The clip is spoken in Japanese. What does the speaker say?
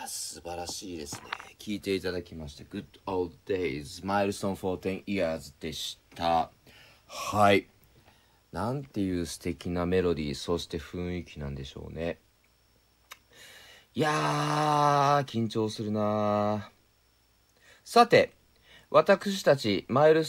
素晴らしいですね。聞いていただきまして Good Old Days Milestone for 10 Years でした。はい、なんていう素敵なメロディー、そして雰囲気なんでしょうね。いやー緊張するな。さて、私たちマイルス